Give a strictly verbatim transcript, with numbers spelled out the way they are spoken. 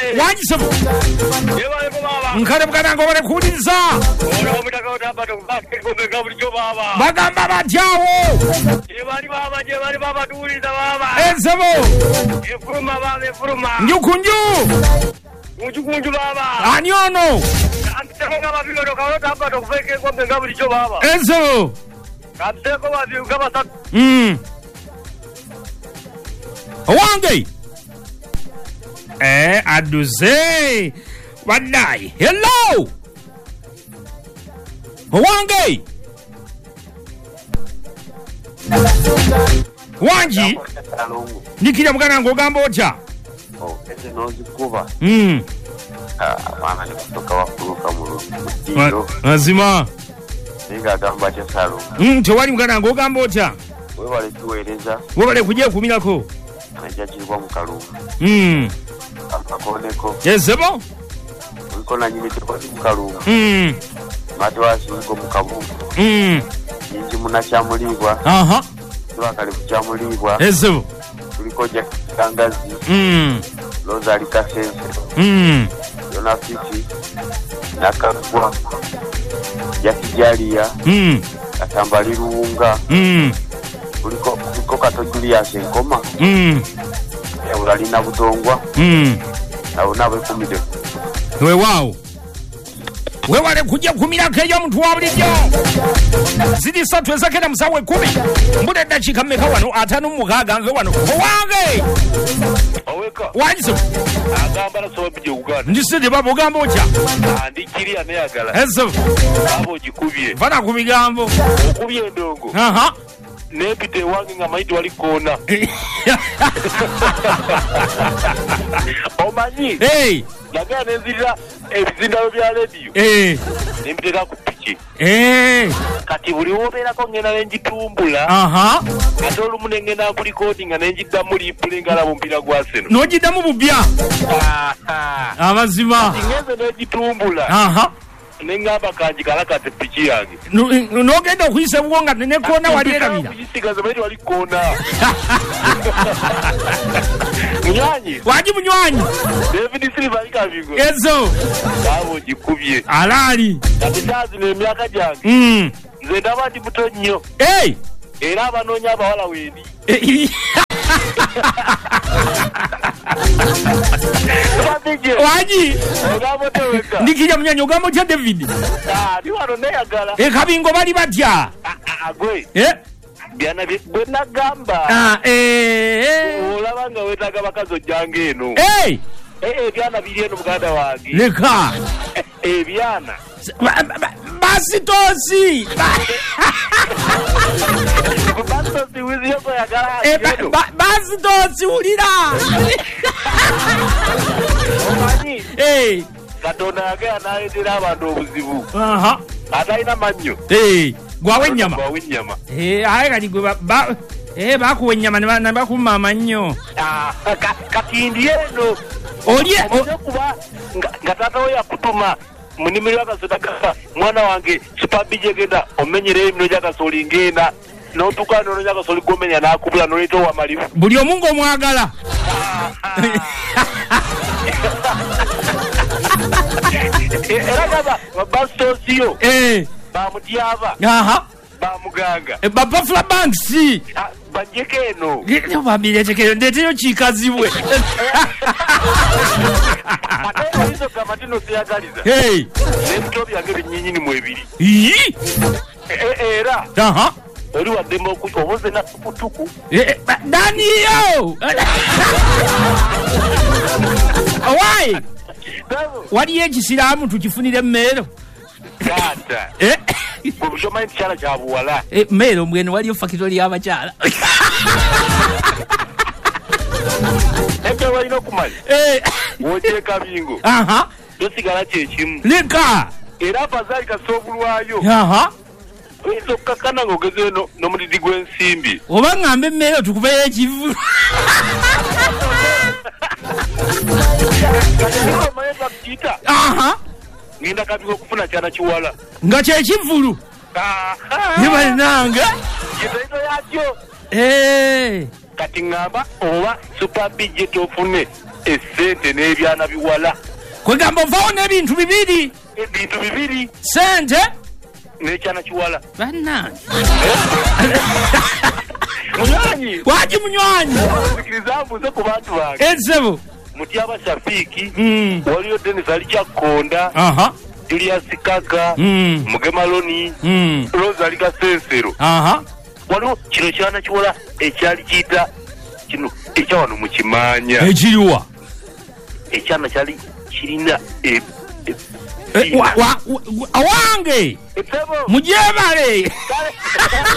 Wanyisabu. Nkale mukana ngobale kuliza. Bagamba batyawo. Jebali baba jebali baba tuliza baba. Enzebo. Efuruma baba efuruma. Njukunju. Njukunju baba. Ani ono. Antaka babilo doka hapa tokufeke kwa benga licho baba. Enzebo. Kabseko babi ukaba sat. Mm. Wange. Eh, aduze. Wadai. Hello. Wange. Wanji. Nikija mukana ngogamba otya. Oh, ese nozikuba. Mm. Ah, bana nikutoka wafuruka mu mutiro. Azima. Ninga gamba cha salo. Mm, tewali mukana ngogamba otya. We wale tuweleza. We wale kujia kumirako. Aja chirwa mu kalungu. Mm. Akakoneko. Yezebo? Uko na nyine chirwa mu kalungu. Mm. Matwasi uko mu kabungu. Mm. Inji munachamulibwa. Aha. Twakali kuchamulibwa. Yezebo? Tulikoja kitangazi. Mm. Loza likasense. Mm. Yona fiti. Nakakwa. Yakijalia. Mm. Atambali ruunga. Mm. Kuliko kuliko katojulia senkoma. Mm. Ya ulalina butongwa. Mm. Na unawe kumide. We wao. We wale kujia kumirako eyo mtu wabulijjo. Zidi satu ezakena musawe kumi. Mbude dachika mmeka wano atanu mukaga nve wano. Owange. Oweka. Wanyisabu. Agamba na soba bije Uganda. Ndiside babo ogamba otya. Andikiri aneyagala. Ezo. Abo jikubye. Vana ku bigambo. Okubye ndongo. Aha. Nepite wange nga maiti wali kona. Omanyi. Hey. Naga nenzira ebizindalo bya radio. Eh. Nimpiteka ku piki. Eh. Kati buli wobeerako ngenda nenjitumbula. Aha. Ate olumu nengenda ku recording nga nenjiddamu liipulingala bumpira gwa seno. Nojiddamu bubya. Aha. Amazima. Ngenze nenjitumbula. Aha. Nengamba kanji kalakate piki yange. Nogenda okuyisa buwonga nekona wali erabira. Kuyisigaza maiti wali kona. Munywanyi. Waji munywanyi. David Silva alikavingo. Ezo. Abo jikubye. Alali. Katisazi n'emyaka gyange. Mm. Nze ndaba ndi muto nnyo. Hey. Era abanoonya abawala wendi. Waji. Ogamba teweka. Ndikija munywanyi ogamba otya David. Ah, ndi wano neyagala. E kabingo bali batya. Agwe. Eh. Byana bwe nagamba. Ah, eh. Olaba nga weetaaga bakazi ojjanga eno. Hey. Eh, ebyana biri eno muganda wange. Leka. Ebyana. Basi tosi. Basi wizi yoko yagala. Basi tosi ulira. Omanyi. Hey. Katonda yage anaayetera abantu obuzibu. Aha. Atalina mannyo. Hey. Gwawe nyama. Gwawe nyama. Eh, aye kati gwe ba eh bakuwe nyama ne bakuma amannyo. Ah, kati ndieno. Olye okuba nga tata we yakutuma munimiro akasodaga mwana wange Superbije genda omenyere emino jakasoli ngenda n'otuka nono jakasoli gomenya n'akubula n'oleeta owamalibu. Buli omungu omwagala. Era gaba babasosiyo. Eh. Bamutyaba. Aha. Bamuganga. E Bapafula Banks. Banjeke eno. Ngene babire chekero ndeteyo chikazibwe. Ate izo kamatino siyagaliza. Hey. Nemto byange binyinyini mu ebiri. Yi. Era. Aha. Oli wadde okuko obuze na tukutuku. Eh, Dani yo. Why? Wali ekisiramu tukifunire mmero. Gata. Eh. Kubushoma intyala kya buwala. Eh, mmero mbwene wali factory y'abakyala. Eke walina okumanya. Eh. Woje kabingo. Aha. Tosigala kyekimu. Leka. Era fazali kasobulwayo. Aha. Oyinza okukakana ng'ogeze n'omudidi gw'ensimbi. Oba ng'ambe mmero tukubeyo ekivu. Aha. Ngenda kabingo okufuna kyana kiwala. Nga kyekivulu. Yeba nange. Yetaito yakyo. Eh. Kati ngamba oba Superbije tofune. essente n'ebyana biwala. Kwegamba ovaawo n'ebintu bibiri. Ebintu bibiri. Sente n'ekyana kiwala. Bannange. Munywanyi. Waji munywanyi. Sikiriza mbuze ku bantu bange. Ensebo. Mutyaba Shafiki. Mm. Waliyo Dennis Alichakonda. Aha. Julius Kaga. Mm. Mugemaloni. Mm. Rosalie Kasensero. Aha. Waliwo kino kyana kiwala ekyali kiyita kino ekyawano mu Kimanya. Ekiriwa. Ekyana kyali kirina e Awange. Mujebale.